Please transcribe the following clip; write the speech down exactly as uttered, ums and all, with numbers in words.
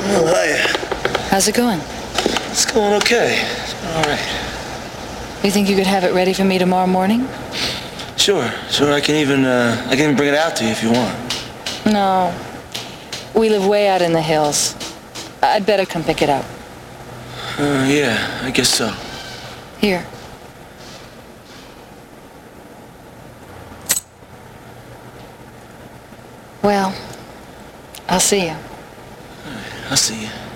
Oh, hiya. How's it going? It's going okay. It's going all right. You think you could have it ready for me tomorrow morning? Sure, sure. I can even, uh, I can even bring it out to you if you want. No. We live way out in the hills. I'd better come pick it up. Uh, yeah, I guess so. Here. Well, I'll see you. I'll see you.